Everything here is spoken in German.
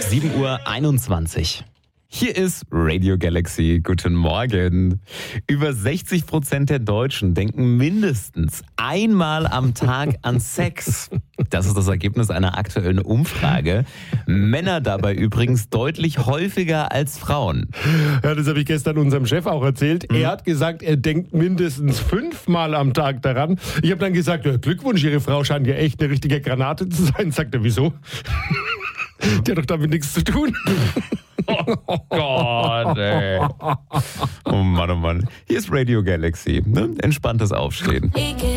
7:21 Uhr. Hier ist Radio Galaxy. Guten Morgen. Über 60% der Deutschen denken mindestens einmal am Tag an Sex. Das ist das Ergebnis einer aktuellen Umfrage. Männer dabei übrigens deutlich häufiger als Frauen. Ja, das habe ich gestern unserem Chef auch erzählt. Er hat gesagt, er denkt mindestens 5-mal am Tag daran. Ich habe dann gesagt, ja, Glückwunsch, Ihre Frau scheint ja echt eine richtige Granate zu sein. Sagt er, wieso? Die hat doch damit nichts zu tun. Oh Gott, ey. Oh Mann, oh Mann. Hier ist Radio Galaxy. Ne? Entspanntes Aufstehen.